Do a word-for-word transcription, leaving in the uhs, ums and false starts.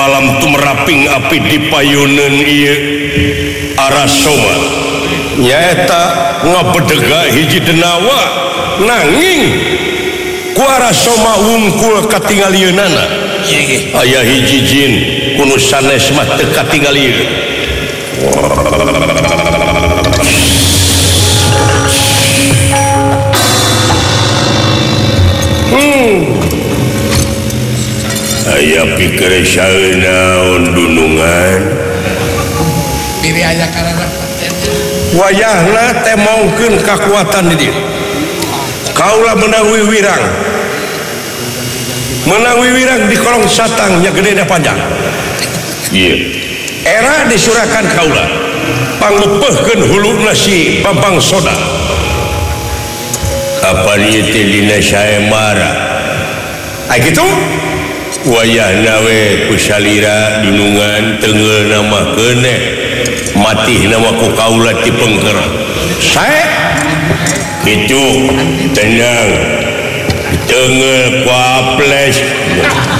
malam tumraping api di payunan ieu Arasoma nyaeta ngabedega hiji denawa nanging ku Arasoma wungkul katingalieunana aya hiji jin kuno sanes mah teu katingalieun hmm aya pikir saeunaon dunungan diri aya karana wayahna teh mongkeun kakuatan di dieu kaula menang wiwirang menang wiwirang di kolong satang nya gede da panjang ieu era disurakan kaula panglupeuhkeun huluna si Bambang Soda apa ieu teh dina saemara ai kitu wayahna we ku salira dunungan teungeul nama keuneh mati nama ku kaula ti pengker sae kitu tenang teungeul ku aples